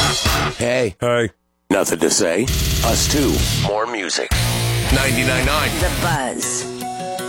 Hey. Hey. Nothing to say? Us too. More music. 99.9 The Buzz.